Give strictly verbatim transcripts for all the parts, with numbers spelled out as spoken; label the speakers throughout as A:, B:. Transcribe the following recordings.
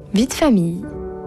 A: Vie de famille.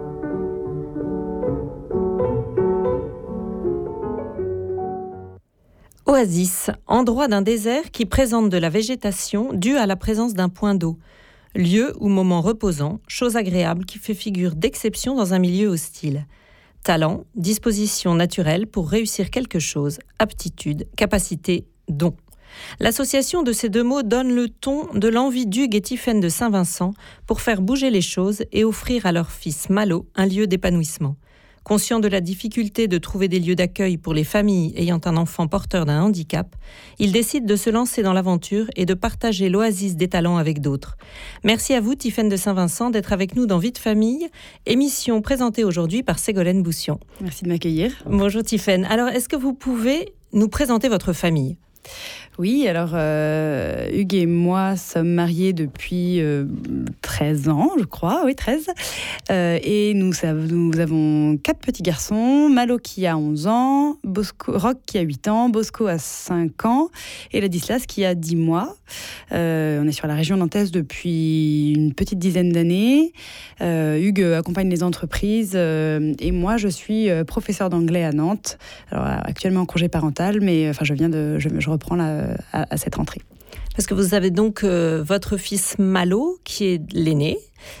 B: Oasis, endroit d'un désert qui présente de la végétation due à la présence d'un point d'eau. Lieu ou moment reposant, chose agréable qui fait figure d'exception dans un milieu hostile. Talent, disposition naturelle pour réussir quelque chose, aptitude, capacité, don. L'association de ces deux mots donne le ton de l'envie d'Hugues et Tiffaine de Saint-Vincent pour faire bouger les choses et offrir à leur fils Malo un lieu d'épanouissement. Conscient de la difficulté de trouver des lieux d'accueil pour les familles ayant un enfant porteur d'un handicap, ils décident de se lancer dans l'aventure et de partager l'oasis des talents avec d'autres. Merci à vous, Tiffaine de Saint-Vincent, d'être avec nous dans Vie de famille, émission présentée aujourd'hui par Ségolène Boussion.
C: Merci de m'accueillir.
B: Bonjour Tiffaine. Alors, est-ce que vous pouvez nous présenter votre famille ?
C: Oui, alors euh, Hugues et moi sommes mariés depuis euh, treize ans, je crois, oui treize. Euh, et nous, nous avons quatre petits garçons, Malo qui a onze ans, Bosco, Roch qui a huit ans, Bosco a cinq ans et Ladislas qui a dix mois. Euh, on est sur la région nantaise depuis une petite dizaine d'années. Euh, Hugues accompagne les entreprises euh, et moi je suis professeur d'anglais à Nantes. Alors actuellement en congé parental, mais enfin je viens de, je, je reprends la À, à cette rentrée.
B: Parce que vous avez donc euh, votre fils Malo, qui est l'aîné,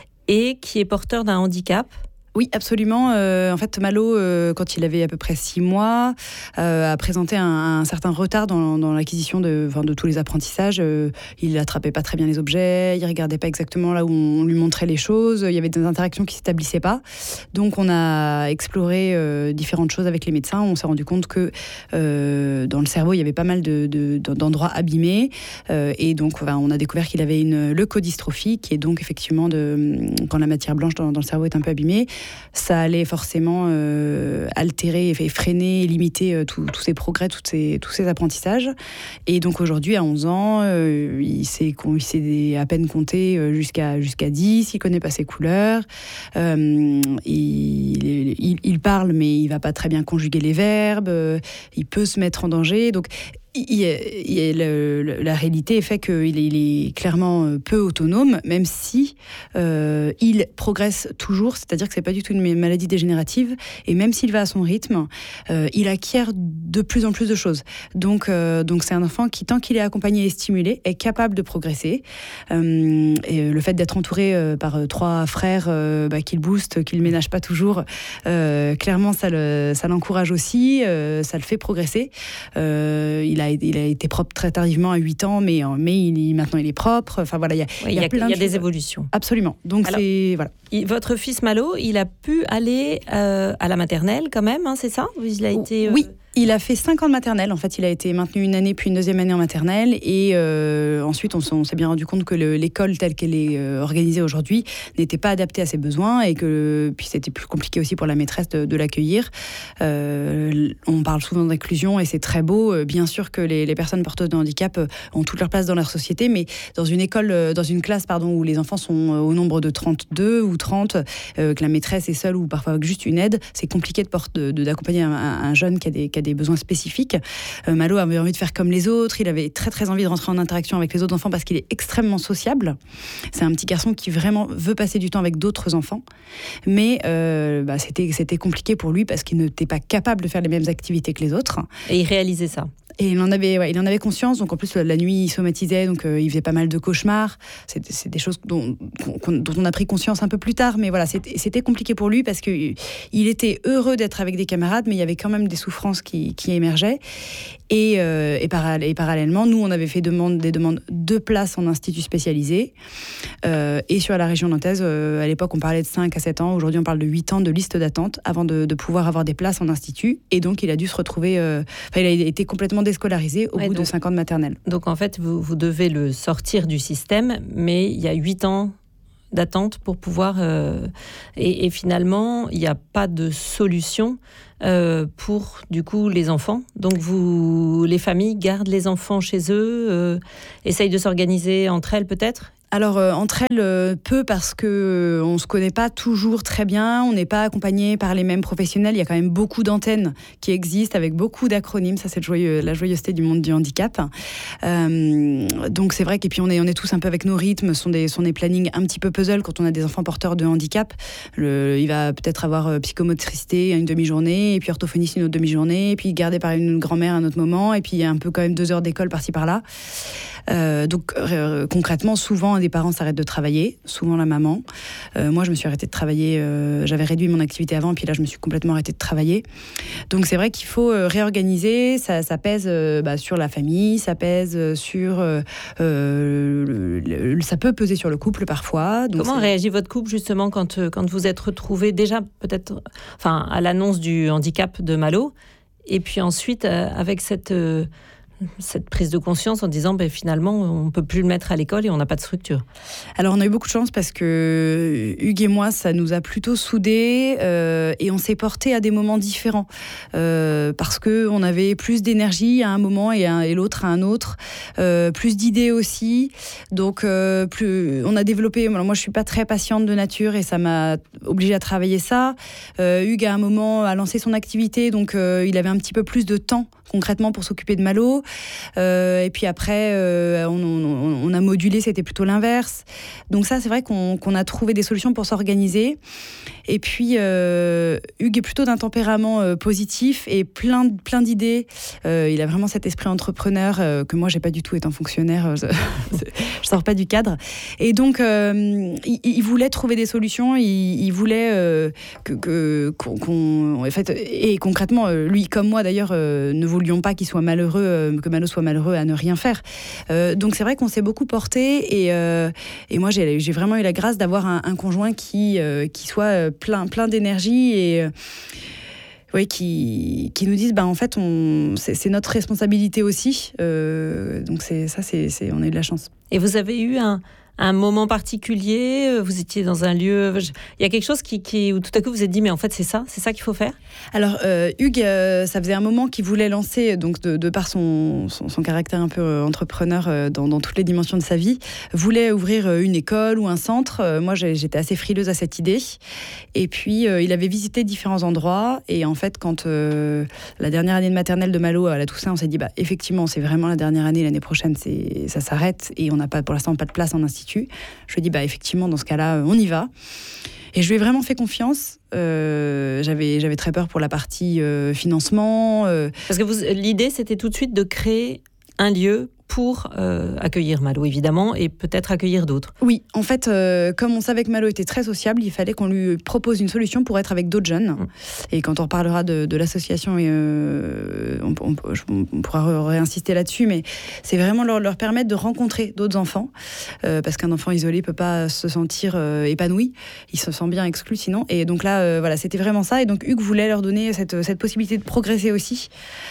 B: et qui est porteur d'un handicap.
C: Oui, absolument. Euh, en fait, Malo, euh, quand il avait à peu près six mois, euh, a présenté un, un certain retard dans, dans l'acquisition de, enfin, de tous les apprentissages. Euh, il n'attrapait pas très bien les objets, il ne regardait pas exactement là où on lui montrait les choses, il y avait des interactions qui ne s'établissaient pas. Donc, on a exploré euh, différentes choses avec les médecins. On s'est rendu compte que euh, dans le cerveau, il y avait pas mal de, de, d'endroits abîmés. Euh, et donc, enfin, on a découvert qu'il avait une leucodystrophie, qui est donc effectivement de, quand la matière blanche dans, dans le cerveau est un peu abîmée, ça allait forcément euh, altérer, freiner, limiter euh, tous ses progrès, tous ses, tous ses apprentissages. Et donc aujourd'hui, à onze ans, euh, il sait, il sait à peine compter jusqu'à, jusqu'à dix, il ne connaît pas ses couleurs, euh, il, il, il parle mais il ne va pas très bien conjuguer les verbes, euh, il peut se mettre en danger. Donc, Il, il, le, la réalité fait qu'il est, il est clairement peu autonome, même si euh, il progresse toujours, c'est-à-dire que c'est pas du tout une maladie dégénérative, et même s'il va à son rythme, euh, il acquiert de plus en plus de choses. Donc, euh, donc c'est un enfant qui, tant qu'il est accompagné et stimulé, est capable de progresser. Euh, et le fait d'être entouré euh, par trois frères euh, bah, qui le boostent, qui le ménagent pas toujours, euh, clairement ça, le, ça l'encourage aussi, euh, ça le fait progresser. Euh, il a Il a été propre très tardivement à huit ans, mais, mais il, maintenant il est propre. Enfin voilà, il y a,
B: oui, il y a, il y a des évolutions.
C: Absolument. Donc
B: alors,
C: c'est voilà.
B: Il, votre fils Malo, il a pu aller euh, à la maternelle quand même, hein, c'est ça ? Il a été. Euh...
C: Oui. Il a fait cinq ans de maternelle. En fait, il a été maintenu une année, puis une deuxième année en maternelle. Et euh, ensuite, on, on s'est bien rendu compte que le, l'école telle qu'elle est euh, organisée aujourd'hui n'était pas adaptée à ses besoins. Et que puis c'était plus compliqué aussi pour la maîtresse de, de l'accueillir. Euh, on parle souvent d'inclusion et c'est très beau. Bien sûr que les, les personnes porteuses de handicap ont toute leur place dans leur société. Mais dans une école, dans une classe pardon, où les enfants sont au nombre de trente-deux ou trente, euh, que la maîtresse est seule ou parfois avec juste une aide, c'est compliqué de porte, de, de, d'accompagner un, un jeune qui a des, qui a des besoins spécifiques. Euh, Malo avait envie de faire comme les autres, il avait très très envie de rentrer en interaction avec les autres enfants parce qu'il est extrêmement sociable. C'est un petit garçon qui vraiment veut passer du temps avec d'autres enfants, mais euh, bah, c'était, c'était compliqué pour lui parce qu'il n'était pas capable de faire les mêmes activités que les autres.
B: Et il réalisait ça.
C: Et il en avait, ouais, il en avait conscience. Donc en plus la nuit il somatisait, donc euh, il faisait pas mal de cauchemars. C'est, c'est des choses dont, dont on a pris conscience un peu plus tard, mais voilà, c'était, c'était compliqué pour lui parce que il était heureux d'être avec des camarades, mais il y avait quand même des souffrances qui, qui émergeaient. Et, euh, et, para- et parallèlement, nous on avait fait demande, des demandes de places en institut spécialisé. Euh, et sur la région nantaise, euh, à l'époque on parlait de cinq à sept ans. Aujourd'hui on parle de huit ans de liste d'attente avant de, de pouvoir avoir des places en institut. Et donc il a dû se retrouver, euh, enfin il a été complètement déscolarisé au ouais, bout donc, de cinq ans de maternelle.
B: Donc en fait, vous, vous devez le sortir du système, mais il y a huit ans d'attente pour pouvoir... Euh, et, et finalement, il n'y a pas de solution euh, pour, du coup, les enfants. Donc vous, les familles gardent les enfants chez eux, euh, essayent de s'organiser entre elles peut-être ?
C: Alors, euh, entre elles, euh, peu parce qu'on euh, ne se connaît pas toujours très bien, on n'est pas accompagné par les mêmes professionnels. Il y a quand même beaucoup d'antennes qui existent avec beaucoup d'acronymes. Ça, c'est le joyeux, la joyeuseté du monde du handicap. Euh, donc, c'est vrai. Et puis, on est, on est tous un peu avec nos rythmes. Ce sont des, sont des plannings un petit peu puzzle quand on a des enfants porteurs de handicap. Le, il va peut-être avoir euh, psychomotricité une demi-journée, et puis orthophoniste une autre demi-journée, et puis gardé par une grand-mère à un autre moment, et puis il y a un peu quand même deux heures d'école par-ci par-là. Euh, donc euh, concrètement, souvent des parents s'arrêtent de travailler, souvent la maman. Euh, moi, je me suis arrêtée de travailler, euh, j'avais réduit mon activité avant, puis là, je me suis complètement arrêtée de travailler. Donc c'est vrai qu'il faut euh, réorganiser, ça, ça pèse euh, bah, sur la famille, ça pèse sur... Euh, euh, le, le, ça peut peser sur le couple parfois. Donc
B: Comment
C: c'est...
B: réagit votre couple justement quand, quand vous êtes retrouvés déjà peut-être enfin, à l'annonce du handicap de Malo, et puis ensuite euh, avec cette... Euh, cette prise de conscience en disant ben, finalement on ne peut plus le mettre à l'école et on n'a pas de structure.
C: Alors on a eu beaucoup de chance parce que Hugues et moi ça nous a plutôt soudés euh, et on s'est portés à des moments différents euh, parce qu'on avait plus d'énergie à un moment et, un, et l'autre à un autre, euh, plus d'idées aussi, donc euh, plus, on a développé, alors moi je ne suis pas très patiente de nature et ça m'a obligée à travailler ça. euh, Hugues à un moment a lancé son activité, donc euh, il avait un petit peu plus de temps concrètement pour s'occuper de Malo. Euh, et puis après, euh, on, on, on a modulé, c'était plutôt l'inverse. Donc ça, c'est vrai qu'on, qu'on a trouvé des solutions pour s'organiser. Et puis, euh, Hugues est plutôt d'un tempérament euh, positif et plein, plein d'idées. Euh, il a vraiment cet esprit entrepreneur euh, que moi, j'ai pas du tout étant fonctionnaire. Euh, je sors pas du cadre. Et donc, euh, il, il voulait trouver des solutions. Il, il voulait euh, que, que, qu'on, qu'on... En fait, et concrètement, lui comme moi d'ailleurs, euh, ne voulions pas qu'il soit malheureux, euh, que Malo soit malheureux à ne rien faire. Euh, donc, c'est vrai qu'on s'est beaucoup porté. Et, euh, et moi, j'ai, j'ai vraiment eu la grâce d'avoir un, un conjoint qui, euh, qui soit... Euh, plein, plein d'énergie et euh, oui, qui, qui nous disent bah, en fait on, c'est, c'est notre responsabilité aussi, euh, donc c'est, ça c'est, c'est, on a eu de la chance.
B: Et vous avez eu un, un moment particulier, vous étiez dans un lieu, il y a quelque chose qui, qui, où tout à coup vous vous êtes dit mais en fait c'est ça, c'est ça qu'il faut faire?
C: Alors euh, Hugues, euh, ça faisait un moment qu'il voulait lancer, donc de, de par son, son, son caractère un peu euh, entrepreneur euh, dans, dans toutes les dimensions de sa vie, voulait ouvrir euh, une école ou un centre. Euh, moi j'ai, j'étais assez frileuse à cette idée. Et puis euh, il avait visité différents endroits et en fait quand euh, la dernière année de maternelle de Malo à la Toussaint, on s'est dit bah effectivement c'est vraiment la dernière année, l'année prochaine c'est, ça s'arrête et on n'a pas pour l'instant pas de place en institut. Je lui ai dit, bah, effectivement, dans ce cas-là, on y va. Et je lui ai vraiment fait confiance. Euh, j'avais, j'avais très peur pour la partie euh, financement. Euh...
B: Parce que vous, l'idée, c'était tout de suite de créer un lieu pour euh, accueillir Malo, évidemment, et peut-être accueillir d'autres.
C: Oui, en fait, euh, comme on savait que Malo était très sociable, il fallait qu'on lui propose une solution pour être avec d'autres jeunes. Mmh. Et quand on reparlera de, de l'association, et, euh, on, on, on pourra réinsister là-dessus, mais c'est vraiment leur, leur permettre de rencontrer d'autres enfants, euh, parce qu'un enfant isolé ne peut pas se sentir euh, épanoui, il se sent bien exclu sinon. Et donc là, euh, voilà, c'était vraiment ça. Et donc Hugues voulait leur donner cette, cette possibilité de progresser aussi.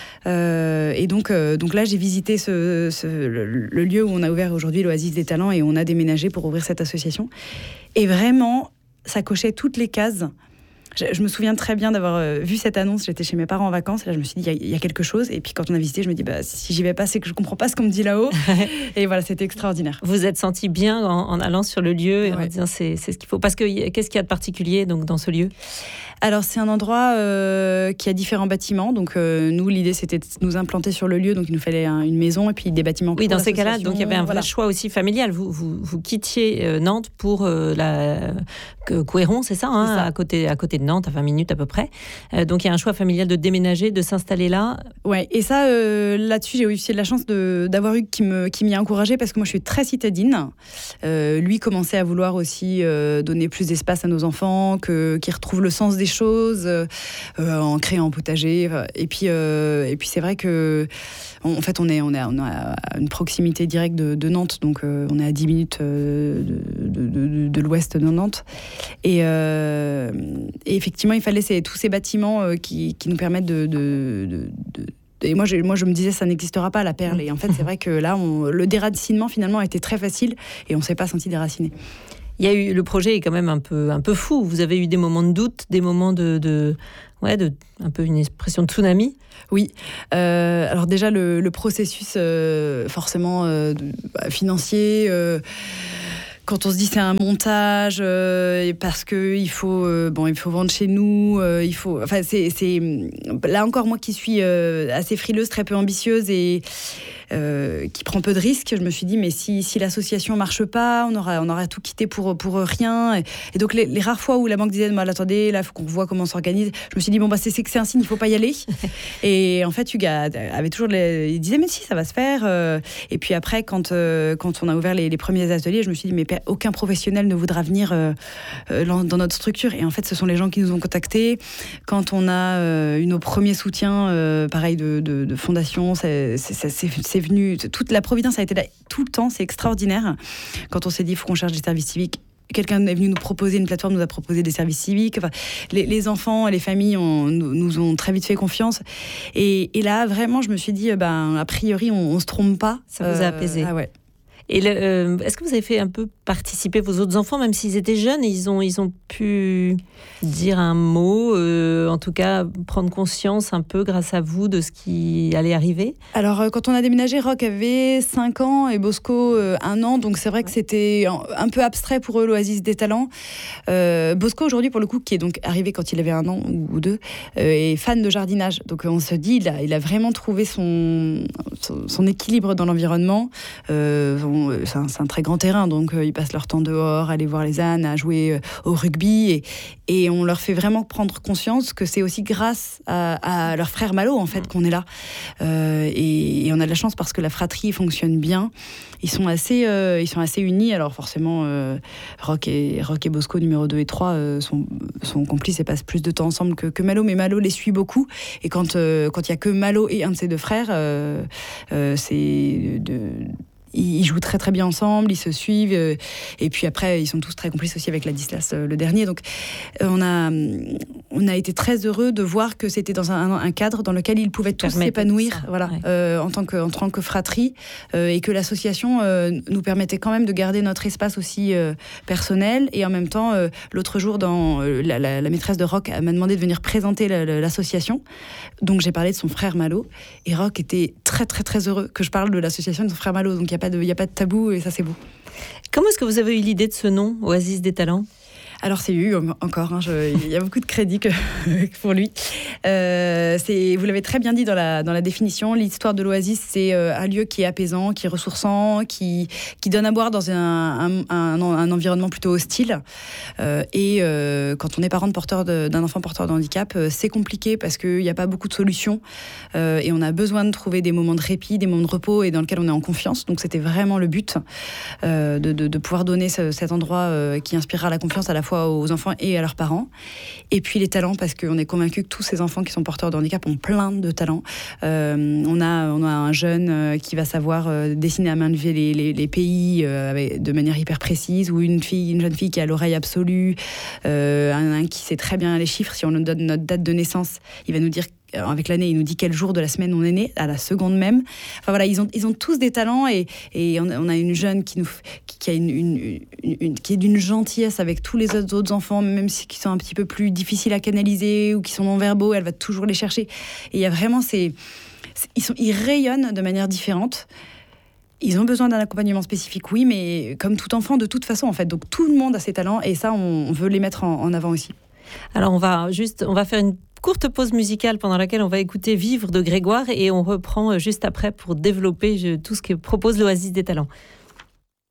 C: Euh, et donc, euh, donc là, j'ai visité ce, ce, le, le lieu où on a ouvert aujourd'hui l'Oasis des Talents et on a déménagé pour ouvrir cette association. Et vraiment, ça cochait toutes les cases. Je, je me souviens très bien d'avoir euh, vu cette annonce. J'étais chez mes parents en vacances et là, je me suis dit, il y, y a quelque chose. Et puis quand on a visité, je me dis, bah, si j'y vais pas, c'est que je comprends pas ce qu'on me dit là-haut. Et voilà, c'était extraordinaire.
B: Vous êtes senti bien en, en allant sur le lieu et
C: ouais.
B: en disant, c'est, c'est ce qu'il faut. Parce que qu'est-ce qu'il y a de particulier donc, dans ce lieu ?
C: Alors, c'est un endroit euh, qui a différents bâtiments. Donc, euh, nous, l'idée, c'était de nous implanter sur le lieu. Donc, il nous fallait un, une maison et puis des bâtiments.
B: Oui, dans ces cas-là, donc il y avait un
C: voilà.
B: vrai choix aussi familial. Vous, vous, vous quittiez euh, Nantes pour euh, la euh, Couëron, c'est ça, hein, c'est ça. À côté, à côté de Nantes, à vingt minutes à peu près. Euh, donc, il y a un choix familial de déménager, de s'installer là.
C: Ouais, et ça, euh, là-dessus, j'ai eu aussi de la chance de, d'avoir eu qui, me, qui m'y a encouragée parce que moi, je suis très citadine. Euh, lui commençait à vouloir aussi euh, donner plus d'espace à nos enfants, que, qu'ils retrouvent le sens des choses. Euh, Euh, en créant un potager et puis euh, et puis c'est vrai que en fait on est on est on a une proximité directe de, de Nantes, donc euh, on est à dix minutes euh, de, de, de, de l'ouest de Nantes et, euh, et effectivement il fallait ces, tous ces bâtiments euh, qui, qui nous permettent de, de, de, de Et moi je, moi, je me disais, ça n'existera pas, la perle. Et en fait, c'est vrai que là, on, le déracinement, finalement, a été très facile et on ne s'est pas senti déraciné.
B: Il y a eu, le projet est quand même un peu, un peu fou. Vous avez eu des moments de doute, des moments de, de, ouais, de un peu une expression de tsunami.
C: Oui. Euh, alors déjà, le, le processus, euh, forcément, euh, bah, financier... Euh, quand on se dit c'est un montage euh, parce que il faut euh, bon il faut vendre chez nous, euh, il faut enfin c'est c'est là encore moi qui suis euh, assez frileuse, très peu ambitieuse et Euh, qui prend peu de risques. Je me suis dit, mais si, si l'association marche pas, on aura, on aura tout quitté pour, pour rien. Et, et donc, les, les rares fois où la banque disait, bah, attendez, là, il faut qu'on voit comment on s'organise, je me suis dit, bon, bah, c'est, c'est que c'est un signe, il faut pas y aller. Et en fait, Hugues avait toujours les... il disait, mais si, ça va se faire. Et puis après, quand, euh, quand on a ouvert les, les premiers ateliers, je me suis dit, mais aucun professionnel ne voudra venir euh, dans notre structure. Et en fait, ce sont les gens qui nous ont contactés. Quand on a euh, eu nos premiers soutiens, euh, pareil, de, de, de fondation, c'est, c'est, c'est, c'est venu, toute la providence a été là tout le temps, c'est extraordinaire. Quand on s'est dit, il faut qu'on cherche des services civiques, quelqu'un est venu nous proposer, une plateforme nous a proposé des services civiques. Enfin, les, les enfants, les familles ont, nous, nous ont très vite fait confiance. Et, et là, vraiment, je me suis dit, ben, a priori, on ne se trompe pas.
B: Ça vous a apaisé.
C: Euh, ah ouais.
B: Et le, euh, est-ce que vous avez fait un peu participer vos autres enfants, même s'ils étaient jeunes, ils ont, ils ont pu dire un mot, euh, en tout cas prendre conscience un peu grâce à vous de ce qui allait arriver?
C: Alors, euh, quand on a déménagé, Roch avait cinq ans et Bosco euh, un an, donc c'est vrai que c'était un peu abstrait pour eux, l'Oasis des talents. Euh, Bosco, aujourd'hui, pour le coup, qui est donc arrivé quand il avait un an ou deux, euh, est fan de jardinage. Donc, on se dit, il a, il a vraiment trouvé son, son, son équilibre dans l'environnement. Euh, C'est un, c'est un très grand terrain, donc euh, ils passent leur temps dehors, à aller voir les ânes, à jouer euh, au rugby, et, et on leur fait vraiment prendre conscience que c'est aussi grâce à, à leur frère Malo, en fait, qu'on est là. Euh, et, et on a de la chance parce que la fratrie fonctionne bien. Ils sont assez, euh, ils sont assez unis. Alors forcément, euh, Roch et, Roch et Bosco, numéro deux et trois, euh, sont, sont complices et passent plus de temps ensemble que, que Malo, mais Malo les suit beaucoup. Et quand euh, quand il n'y a que Malo et un de ses deux frères, euh, euh, c'est de... Ils jouent très très bien ensemble, ils se suivent, euh, et puis après ils sont tous très complices aussi avec Ladislas, euh, le dernier. Donc euh, on a on a été très heureux de voir que c'était dans un, un cadre dans lequel ils pouvaient tous
B: Permettre
C: s'épanouir,
B: ça,
C: voilà,
B: ouais.
C: euh, en tant que en tant que fratrie, euh, et que l'association euh, nous permettait quand même de garder notre espace aussi euh, personnel. Et en même temps, euh, l'autre jour, dans euh, la, la, la maîtresse de Roch m'a demandé de venir présenter la, la, l'association. Donc j'ai parlé de son frère Malo, et Roch était très très très heureux que je parle de l'association de son frère Malo. Donc il y a il n'y a pas de tabou, et ça, c'est beau.
B: Comment est-ce que vous avez eu l'idée de ce nom, Oasis des talents ?
C: Alors c'est eu encore, hein, je, il y a beaucoup de crédit que, pour lui. Euh, c'est, vous l'avez très bien dit dans la, dans la définition, l'histoire de l'Oasis, c'est euh, un lieu qui est apaisant, qui est ressourçant, qui, qui donne à boire dans un, un, un, un environnement plutôt hostile. Euh, et euh, quand on est parent de porteur de, d'un enfant porteur de handicap, euh, c'est compliqué parce qu'il n'y a pas beaucoup de solutions, euh, et on a besoin de trouver des moments de répit, des moments de repos et dans lesquels on est en confiance. Donc c'était vraiment le but, euh, de, de, de pouvoir donner ce, cet endroit euh, qui inspirera la confiance à la fois aux enfants et à leurs parents. Et puis les talents, parce qu'on est convaincu que tous ces enfants qui sont porteurs de handicap ont plein de talents. Euh, on, a, on a un jeune euh, qui va savoir euh, dessiner à main levée les, les, les pays euh, avec, de manière hyper précise, ou une fille, une jeune fille qui a l'oreille absolue, euh, un, un qui sait très bien les chiffres. Si on nous donne notre date de naissance, il va nous dire, avec l'année, il nous dit quel jour de la semaine on est né, à la seconde même. Enfin voilà, ils ont, ils ont tous des talents, et, et on, on a une jeune qui, nous, qui, qui, a une, une, une, une, qui est d'une gentillesse avec tous les autres, autres enfants, même si qui sont un petit peu plus difficiles à canaliser ou qui sont non-verbaux, elle va toujours les chercher. Et il y a vraiment ces... Ils, sont, ils rayonnent de manière différente. Ils ont besoin d'un accompagnement spécifique, oui, mais comme tout enfant, de toute façon, en fait. Donc tout le monde a ses talents, et ça, on, on veut les mettre en, en avant aussi.
B: Alors on va juste, on va faire une courte pause musicale pendant laquelle on va écouter Vivre de Grégoire, et on reprend juste après pour développer tout ce que propose l'Oasis des talents.